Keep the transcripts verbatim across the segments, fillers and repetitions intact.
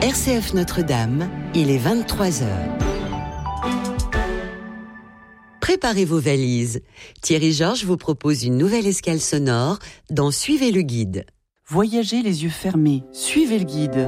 R C F Notre-Dame, il est vingt-trois heures. Préparez vos valises. Thierry Georges vous propose une nouvelle escale sonore dans Suivez le guide. Voyagez les yeux fermés, suivez le guide.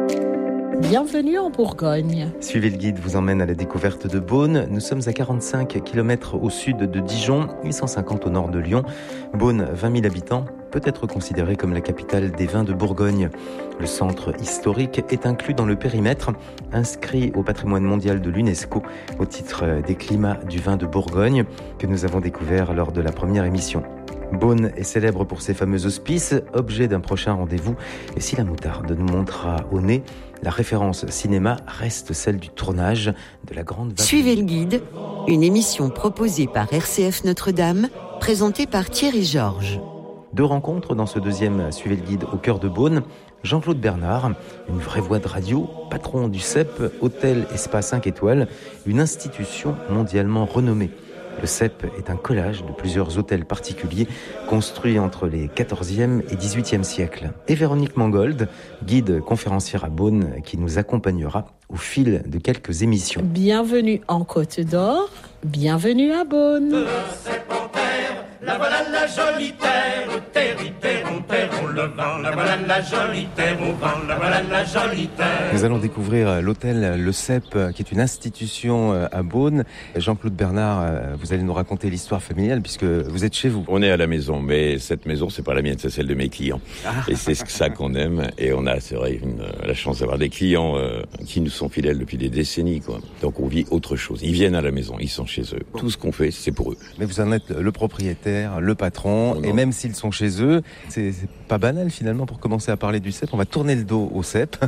Bienvenue en Bourgogne. Suivez le guide vous emmène à la découverte de Beaune. Nous sommes à quarante-cinq kilomètres au sud de Dijon et cent cinquante au nord de Lyon. Beaune, vingt mille habitants, peut être considérée comme la capitale des vins de Bourgogne. Le centre historique est inclus dans le périmètre, inscrit au patrimoine mondial de l'UNESCO au titre des climats du vin de Bourgogne que nous avons découvert lors de la première émission. Beaune est célèbre pour ses fameux hospices, objet d'un prochain rendez-vous. Et si la moutarde nous montera au nez, la référence cinéma reste celle du tournage de la grande vague. Suivez le guide, une émission proposée par R C F Notre-Dame, présentée par Thierry Georges. Deux rencontres dans ce deuxième Suivez le guide au cœur de Beaune. Jean-Claude Bernard, une vraie voix de radio, patron du C E P, hôtel et spa cinq étoiles, une institution mondialement renommée. Le C E P est un collage de plusieurs hôtels particuliers construits entre les quatorzième et dix-huitième siècles. Et Véronique Mangold, guide conférencière à Beaune, qui nous accompagnera au fil de quelques émissions. Bienvenue en Côte d'Or, bienvenue à Beaune. Le C E P en terre, la voilà la jolie terre, terre, terre, on terre, on le vent, la voilà la jolie terre, au vent, la voilà la jolie terre. Nous allons découvrir l'hôtel Le C E P, qui est une institution à Beaune. Jean-Claude Bernard, vous allez nous raconter l'histoire familiale puisque vous êtes chez vous. On est à la maison, mais cette maison, c'est pas la mienne, c'est celle de mes clients. Ah. Et c'est ça qu'on aime. Et on a, c'est vrai, une, la chance d'avoir des clients euh, qui nous sont fidèles depuis des décennies, quoi. Donc on vit autre chose. Ils viennent à la maison, ils sont chez eux. Bon. Tout ce qu'on fait, c'est pour eux. Mais vous en êtes le propriétaire, le patron, non, non. Et même s'ils sont chez eux, c'est, c'est pas banal finalement pour commencer à parler du C E P. On va tourner le dos au C E P.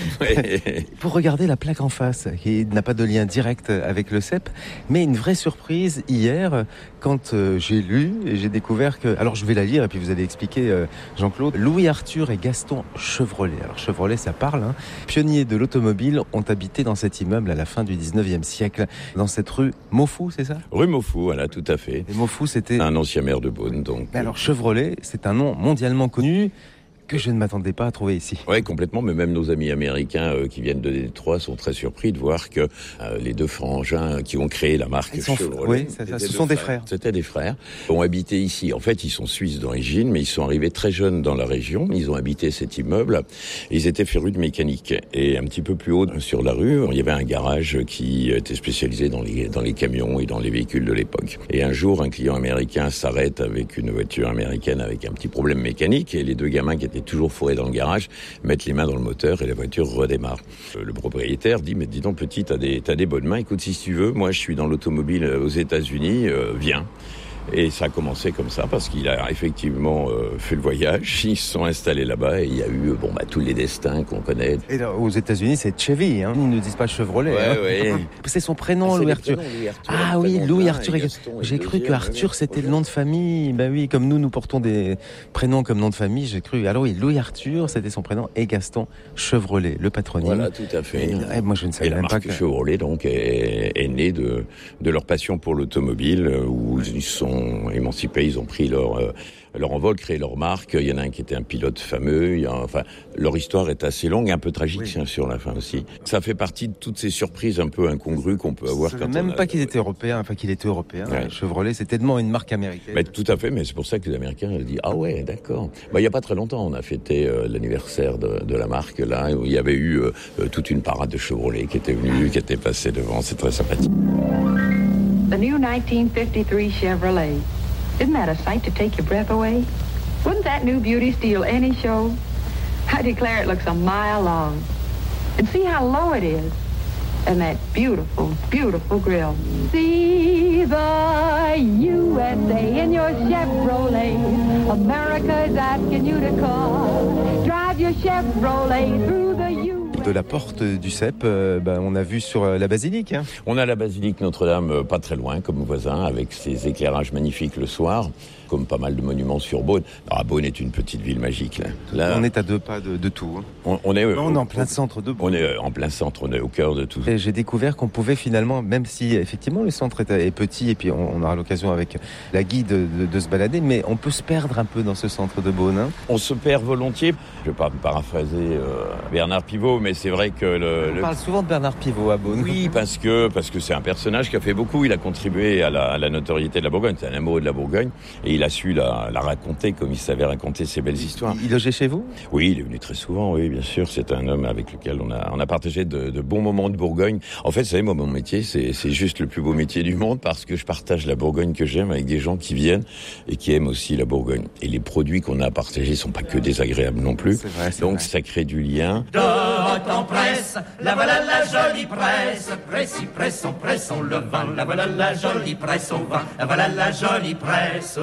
Ouais. Pour regarder la plaque en face, qui n'a pas de lien direct avec le C E P, mais une vraie surprise hier quand euh, j'ai lu et j'ai découvert que... Alors je vais la lire et puis vous allez expliquer, euh, Jean-Claude. Louis Arthur et Gaston Chevrolet. Alors Chevrolet, ça parle, hein. Pionniers de l'automobile ont habité dans cet immeuble à la fin du dix-neuvième siècle, dans cette rue Maufoux, c'est ça ? Rue Maufoux, voilà, tout à fait. Et Maufoux, c'était... un ancien maire de Beaune, donc... Mais alors Chevrolet, c'est un nom mondialement connu que je ne m'attendais pas à trouver ici. Oui, complètement, mais même nos amis américains euh, qui viennent de Détroit sont très surpris de voir que euh, les deux frangins qui ont créé la marque ils sont Chevrolet, oui, ça, ça, ce sont des frères. C'était des frères, ont habité ici. En fait, ils sont suisses d'origine, mais ils sont arrivés très jeunes dans la région. Ils ont habité cet immeuble. Ils étaient férus de mécanique. Et un petit peu plus haut sur la rue, il y avait un garage qui était spécialisé dans les, dans les camions et dans les véhicules de l'époque. Et un jour, un client américain s'arrête avec une voiture américaine avec un petit problème mécanique et les deux gamins qui étaient toujours fourrés dans le garage, mettent les mains dans le moteur et la voiture redémarre. Le propriétaire dit, mais dis donc petit, t'as des, t'as des bonnes mains, écoute si tu veux, moi je suis dans l'automobile aux États-Unis, euh, viens. Et ça a commencé comme ça parce qu'il a effectivement euh, fait le voyage, ils se sont installés là-bas et il y a eu bon bah tous les destins qu'on connaît. Et là, aux États-Unis, c'est Chevy, hein. Ils ne disent pas Chevrolet. Ouais, hein. ouais. C'est son prénom, ah, Louis Arthur. Prénoms, Louis Arthur. Ah oui, Louis Arthur. Et Gaston, j'ai cru que Arthur ouais, c'était ouais. le nom de famille. Ben oui, comme nous nous portons des prénoms comme nom de famille, j'ai cru. Alors oui, Louis Arthur, c'était son prénom, et Gaston Chevrolet, le patronyme. Voilà, tout à fait. Et, et moi je ne savais et même la pas marque que Chevrolet donc est, est née de de leur passion pour l'automobile où ils sont émancipés. Ils ont pris leur euh, leur envol, créé leur marque. Il y en a un qui était un pilote fameux. Il y a, enfin, leur histoire est assez longue, un peu tragique oui. sur la fin aussi. Ça fait partie de toutes ces surprises un peu incongrues qu'on peut avoir. Quand même on a... pas qu'ils étaient européens, enfin qu'il était européen. Ouais. Chevrolet, c'est tellement une marque américaine. Mais tout à fait, mais c'est pour ça que les Américains ont dit ah ouais, d'accord. Bah il y a pas très longtemps, on a fêté euh, l'anniversaire de, de la marque là où il y avait eu euh, toute une parade de Chevrolet qui était venue, qui était passée devant. C'est très sympathique. The new nineteen fifty-three Chevrolet. Isn't that a sight to take your breath away? Wouldn't that new beauty steal any show? I declare it looks a mile long. And see how low it is. And that beautiful, beautiful grille. See the U S A in your Chevrolet. America's asking you to call. Drive your Chevrolet through the U S A. De la porte du C E P, euh, ben, on a vu sur la basilique. Hein. On a la basilique Notre-Dame, pas très loin, comme voisin, avec ses éclairages magnifiques le soir. comme pas mal de monuments sur Beaune. Alors, Beaune est une petite ville magique. Là. Là, on est à deux pas de, de tout. Hein. On, on est, on est en plein centre de Beaune. On est en plein centre, on est au cœur de tout. Et j'ai découvert qu'on pouvait finalement, même si effectivement le centre est, est petit, et puis on, on aura l'occasion avec la guide de, de se balader, mais on peut se perdre un peu dans ce centre de Beaune. Hein. On se perd volontiers. Je ne vais pas paraphraser euh, Bernard Pivot, mais c'est vrai que... Le, on le... parle souvent de Bernard Pivot à Beaune. Oui, parce que, parce que c'est un personnage qui a fait beaucoup. Il a contribué à la, à la notoriété de la Bourgogne. C'est un amoureux de la Bourgogne. Et il a su la, la raconter comme il savait raconter ses belles histoires. Il logeait chez vous ? Oui, il est venu très souvent, oui, bien sûr. C'est un homme avec lequel on a, on a partagé de, de bons moments de Bourgogne. En fait, vous savez, moi, mon métier, c'est, c'est juste le plus beau métier du monde parce que je partage la Bourgogne que j'aime avec des gens qui viennent et qui aiment aussi la Bourgogne. Et les produits qu'on a partagés sont pas que désagréables non plus. C'est vrai, c'est Donc, vrai. ça crée du lien. De haute en presse, la voilà la jolie presse. Pressi, pressons, pressons le vin. La voilà la jolie presse au vin. La voilà la jolie presse.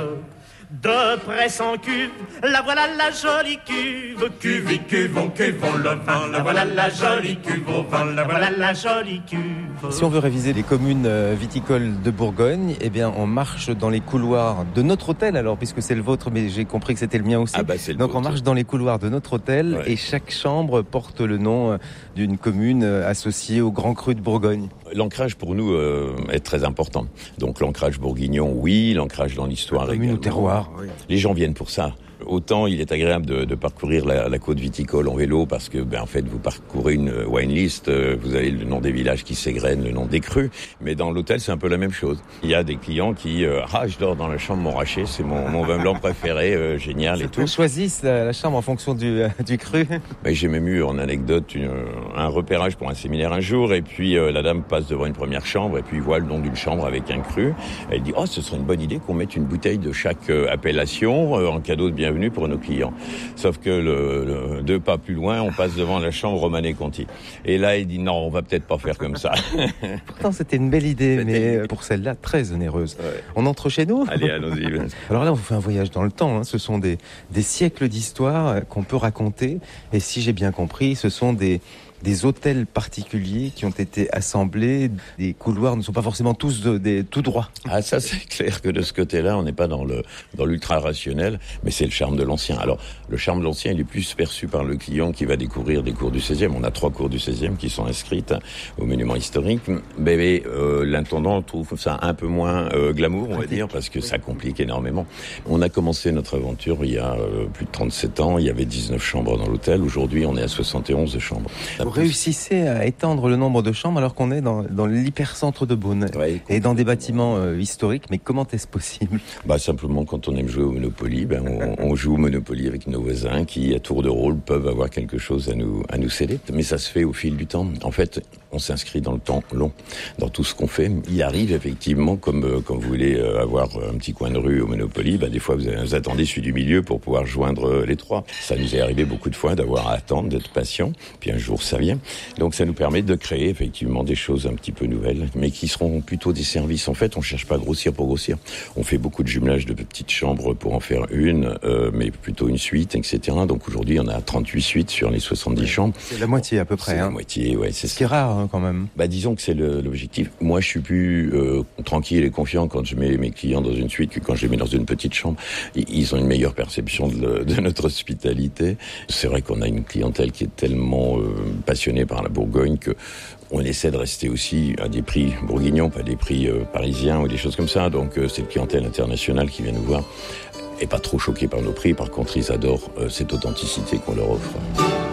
De presse en cuve, la voilà la jolie cuve. Cuve et cuvons, cuvons le vin. La voilà la jolie cuve au vin. La voilà la jolie cuve. Si on veut réviser les communes viticoles de Bourgogne, eh bien, on marche dans les couloirs de notre hôtel, alors, puisque c'est le vôtre, mais j'ai compris que c'était le mien aussi. Ah bah, c'est le Donc, vôtre. on marche dans les couloirs de notre hôtel, Ouais. et chaque chambre porte le nom d'une commune associée au Grand Cru de Bourgogne. L'ancrage pour nous euh, est très important. Donc l'ancrage bourguignon, oui, l'ancrage dans l'histoire Commune également. au terroir. Oui. Les gens viennent pour ça. Autant il est agréable de, de parcourir la, la côte viticole en vélo parce que, ben, en fait, vous parcourez une wine list, euh, vous avez le nom des villages qui s'égrènent, le nom des crus. Mais dans l'hôtel, c'est un peu la même chose. Il y a des clients qui, euh, ah, je dors dans la chambre Montrachet, c'est mon, mon vin blanc préféré, euh, génial et tout. On choisit la, la chambre en fonction du, du cru. Mais j'ai même eu en anecdote une, un repérage pour un séminaire un jour et puis euh, la dame passe devant une première chambre et puis voit le nom d'une chambre avec un cru. Elle dit, oh, ce serait une bonne idée qu'on mette une bouteille de chaque euh, appellation euh, en cadeau de bienvenue pour nos clients. Sauf que le, le, deux pas plus loin, on passe devant la chambre Romanée Conti. Et là, il dit, non, on va peut-être pas faire comme ça. Pourtant, c'était une belle idée, C'était mais une idée. pour celle-là, très onéreuse. Ouais. On entre chez nous ? Allez, allons-y. Alors là, on fait un voyage dans le temps. Hein. Ce sont des, des siècles d'histoire qu'on peut raconter. Et si j'ai bien compris, ce sont des, des hôtels particuliers qui ont été assemblés. Les couloirs ne sont pas forcément tous de, des, tout droits. Ah, ça, c'est clair que de ce côté-là, on n'est pas dans le, dans l'ultra-rationnel, mais c'est le charme de l'ancien. Alors, le charme de l'ancien, il est plus perçu par le client qui va découvrir des cours du seizième. On a trois cours du seizième qui sont inscrites hein, au monument historique. Mais, mais euh, l'intendant trouve ça un peu moins euh, glamour, on va dire, parce que ça complique énormément. On a commencé notre aventure il y a euh, plus de trente-sept ans. Il y avait dix-neuf chambres dans l'hôtel. Aujourd'hui, on est à soixante et onze chambres. Vous réussissez à étendre le nombre de chambres alors qu'on est dans, dans l'hypercentre de Beaune. Ouais, Et dans des bâtiments euh, historiques. Mais comment est-ce possible ? Bah simplement quand on aime jouer au Monopoly, ben on, on joue au Monopoly avec nos voisins qui à tour de rôle peuvent avoir quelque chose à nous à nous céder. Mais ça se fait au fil du temps. En fait, on s'inscrit dans le temps long, dans tout ce qu'on fait. Il arrive effectivement, comme euh, quand vous voulez euh, avoir un petit coin de rue au Monopoly, ben des fois vous, vous attendez celui du milieu pour pouvoir joindre euh, les trois. Ça nous est arrivé beaucoup de fois d'avoir à attendre, d'être patient. Puis un jour ça vient. Donc ça nous permet de créer effectivement des choses un petit peu nouvelles, mais qui seront plutôt des services. En fait, on cherche pas à grossir pour grossir. On fait beaucoup de jumelage de petites chambres pour en faire une, euh, mais plutôt une suite, et cetera. Donc aujourd'hui, on a trente-huit suites sur les soixante-dix chambres. C'est la moitié à peu près. C'est Hein. la moitié, ouais, c'est Ce qui est rare hein, quand même. Bah disons que c'est le, l'objectif. Moi, je suis plus euh, tranquille et confiant quand je mets mes clients dans une suite que quand je les mets dans une petite chambre. Ils ont une meilleure perception de, le, de notre hospitalité. C'est vrai qu'on a une clientèle qui est tellement euh, passionnée par la Bourgogne que on essaie de rester aussi à des prix bourguignons, pas des prix euh, parisiens ou des choses comme ça. Donc euh, c'est le clientèle internationale qui vient nous voir et pas trop choquée par nos prix. Par contre, ils adorent euh, cette authenticité qu'on leur offre.